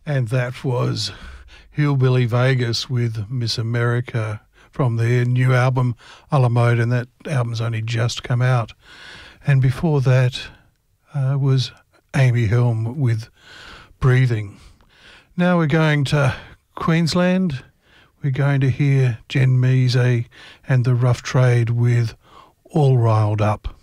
And that was Hillbilly Vegas with Miss America from their new album, A La Mode, and that album's only just come out. And before that was Amy Helm with Breathing. Now we're going to Queensland. We're going to hear Jen Measy and the Rough Trade with All Riled Up.